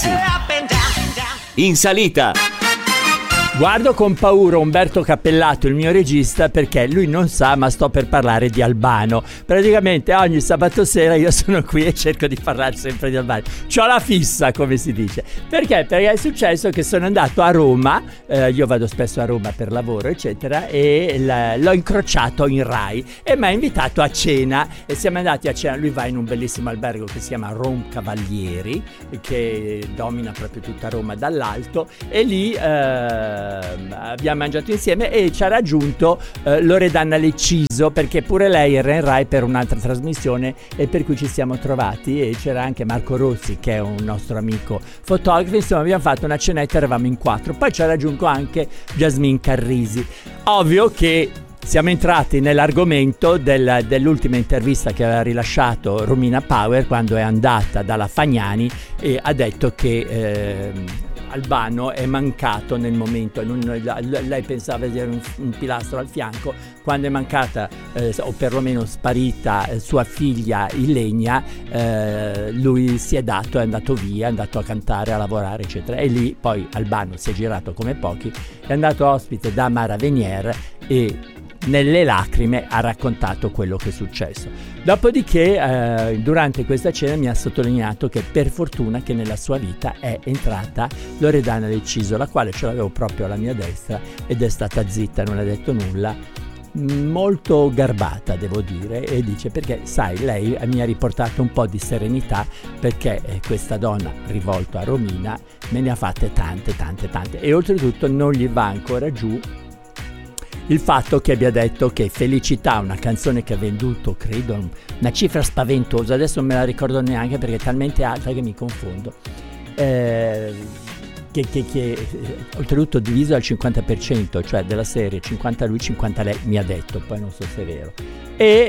Rossi. In salita. Guardo con paura Umberto Cappellato, il mio regista, perché lui non sa, ma sto per parlare di Albano. Praticamente ogni sabato sera io sono qui e cerco di parlare sempre di Albano. C'ho la fissa, come si dice. Perché? Perché è successo che sono andato a Roma, io vado spesso a Roma per lavoro, eccetera, e l'ho incrociato in Rai e mi ha invitato a cena e siamo andati a cena. Lui va in un bellissimo albergo che si chiama Roncavalieri, che domina proprio tutta Roma dall'alto, e lì abbiamo mangiato insieme e ci ha raggiunto Loredana Lecciso, perché pure lei era in Rai per un'altra trasmissione e per cui ci siamo trovati, e c'era anche Marco Rossi, che è un nostro amico fotografo. Insomma, abbiamo fatto una cenetta, eravamo in 4. Poi ci ha raggiunto anche Jasmine Carrisi. Ovvio che siamo entrati nell'argomento dell'ultima intervista che aveva rilasciato Romina Power quando è andata dalla Fagnani e ha detto che Albano è mancato nel momento, lei pensava di avere un pilastro al fianco, quando è mancata o perlomeno sparita sua figlia Ilenia, lui si è dato, è andato via, è andato a cantare, a lavorare, eccetera, e lì poi Albano si è girato come pochi, è andato ospite da Mara Venier e nelle lacrime ha raccontato quello che è successo. Dopodiché durante questa cena mi ha sottolineato che per fortuna che nella sua vita è entrata Loredana Lecciso, la quale ce l'avevo proprio alla mia destra ed è stata zitta, non ha detto nulla, molto garbata devo dire, e dice perché sai lei mi ha riportato un po' di serenità, perché questa donna, rivolto a Romina, me ne ha fatte tante e oltretutto non gli va ancora giù il fatto che abbia detto che Felicità, una canzone che ha venduto, credo, una cifra spaventosa, adesso non me la ricordo neanche perché è talmente alta che mi confondo, che oltretutto diviso al 50%, cioè della serie 50 lui, 50 lei, mi ha detto, poi non so se è vero. E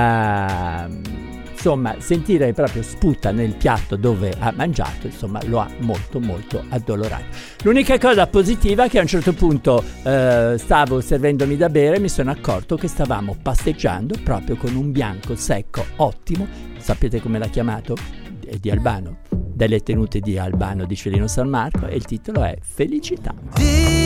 insomma, sentire proprio sputa nel piatto dove ha mangiato, insomma, lo ha molto addolorato. L'unica cosa positiva è che a un certo punto stavo servendomi da bere e mi sono accorto che stavamo passeggiando proprio con un bianco secco ottimo, sapete come l'ha chiamato? È di Albano, delle tenute di Albano di Celino San Marco, e il titolo è Felicità.